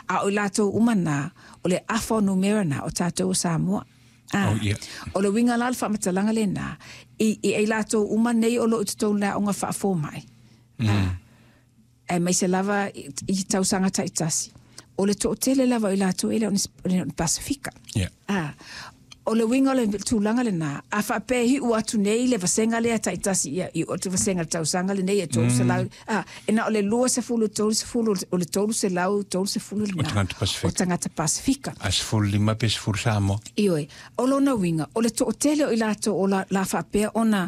A o lato umana o le afo numera na o tato Samoa. O le winga la fa matalanga le na I lato umanei o lo tutou la o nga fa fo mai. E mai se lava I tausanga taitasi. O le to tele lava I lato ele on Pasifika. O le winga le tūlanga le nā, a whapehi ua atu nei le vasenga le ata itasi I o te vasenga tausanga le nei e tōru se lau. E na o le lua se fulu, tōru se fulu, o le tōru se lau, tōru se fulu le nā. O tangata Pasifika. A se fulu lima pe se fulu Samoa. Ioi, o lona winga, o le tō tele o I lato o la whapea ona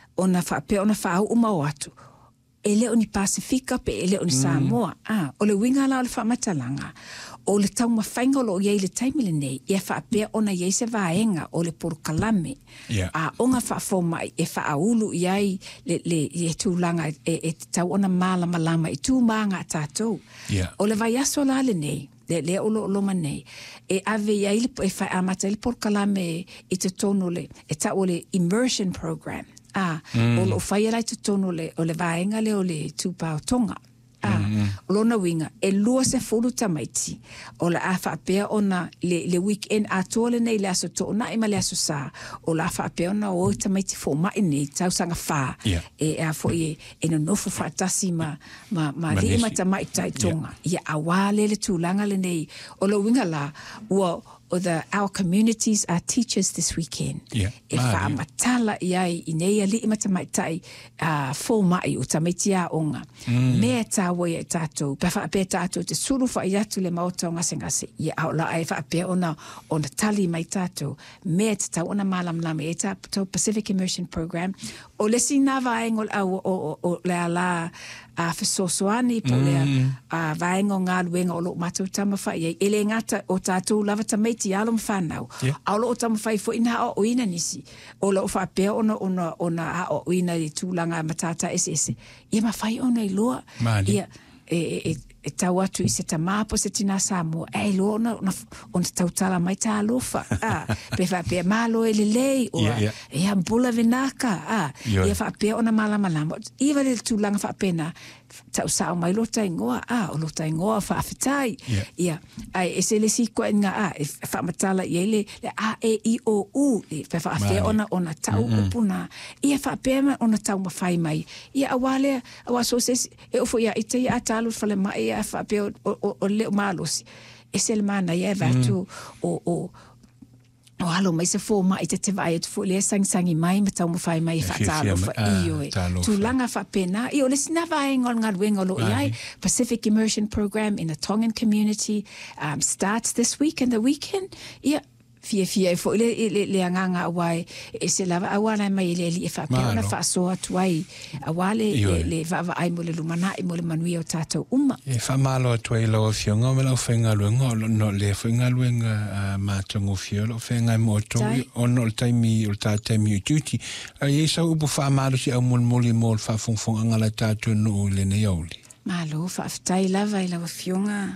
whau uma o atu. Ele o ni Pasifika pe ele o ni Samoa. O le winga la o le whamatalanga. O le tau mawhainga lo iei le taimile nei, ia whaapea ona iei se vaenga o le porokalame. O ngā whaafoma e whaaulu iei le tūlanga e tau ona mālama lama I tū maanga a tātou. O le vai aso la le nei, le olo loma nei, e ave iei e whai amata le porokalame I te tono le, e tau o le immersion program. O lo whai alai te tono le, o le vaenga le o le tūpau tonga. O lona winga, e lua se fulu tamaiti, o la awha apea ona le weekend a tōle nei le aso tō na ima le aso sā, o la awha apea ona o tamaiti fō mai nei, tausanga whā, e a fō e no nofo whaatasi ma li ima tamai tai tonga, ia awale le tūlanga le nei, o lo winga la, our communities are teachers this weekend. E whaamatala iai I nei a li ima tamai tai fō mai o tamaiti a onga. Mea tāua I tātou, pa whaapea tātou te suru wha I atu le maota o ngase. Ia au la ai whaapea ona tali mai tātou. Mea te tau ona malamlame e tātou Pacific Immersion Program. O le sina vaengo o le ala a whesosoani po lea a vaengo ngā luenga o lo mātou tamawhai. E le ngata o tātou lava tamaiti alom whanau. Au lo o tamawhai fo ina o ina nisi. O lo whaapea ona a o ina I tūlanga matata ese. Ia mawhai ona I loa. Ia e tau atu I se tamāpo se tina Samoa. E loa ona tautala mai tā alofa. Pe whaapea mālo e le lei. E ambula venaka. Ia whaapea ona malamalama. Iwa le tūlanga whaapea na tau sao mai lota ingoa. O lota ingoa whaafetai. Ia. Ai e se le sikoa inga e whaamatala I le A, E, I, O, U. Pe whaapea ona tau upuna. Ia whaapea ona tau mawhai mai. Ia awale, awaso se e ofo ia ite ia atalu whale mai ia whaapea o leo malosi. E se le mana ia vatu o halo mai se fō mai te vai tu fō le sangi mai ma tau mawhai mai whaatalo wha iyo e. Tūlanga whapena. Iyo le sina vai ngā ruenga lo iai. Pacific Immersion Program in the Tongan community starts this week and the weekend. Ia. Fia e fo le anganga awai e se lava awala mai le li e whapea ona whaasoa tuai awale le vava ai mo le lumana I mo le manui o tātou uma. E whamalo tuai lau fionga me lau whainga luenga no le whainga luenga mātango fio lau whainga mo tōi o no le taimi o tā taimi o tuti a e sa upu whamalo si au moli mo le whafongfong angala tātou no le nei auli. Malo whaafitai lava I lau fionga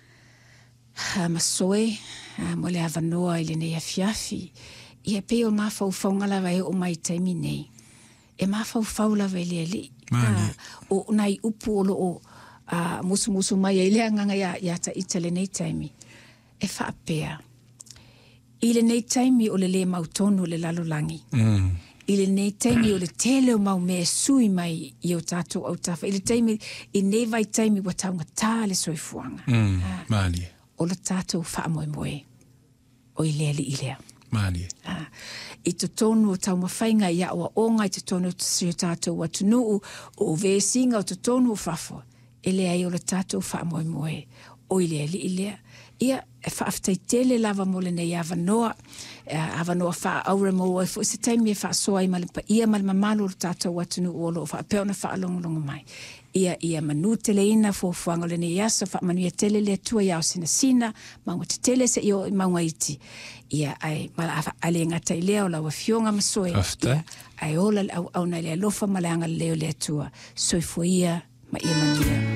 masoe mo le avanoa I le nei afiafi ia pe o mawhauwhaunga lava e o mai taimi nei e mawhauwhau lava I le ali o nai upu o o musu mai I le anganga ia ta ita le nei taimi e whaapea I le nei taimi o le mautonu le lalolangi I le nei taimi o le tele o mau mea sui mai I o tātou au tafa I le taimi I nei vai taimi wa taunga tā le soifuanga o le tātou whaamoemoe o I lea li I lea. I te tonu o tau mawhainga ia o onga I te tonu o te tātou atunuu o vesinga o te tonu o whafo. E lea I o le tātou whaamoemoe o I lea li I lea. Ia e whaaftai tele lava mo le nei avanoa wha aure mo o e se taimi e wha soa I malipa ia malimamalo o le tātou atunuu o lo wha peona wha alongolongo mai. Ia manu tele ina fuanga le nei asa wha manu ia tele le tua iau sina maunga te tele se io maunga iti ia ai mala ale ngata I leo la fionga masoe ai ola au na le alofa malanga leo le tua soifuia ma ia manu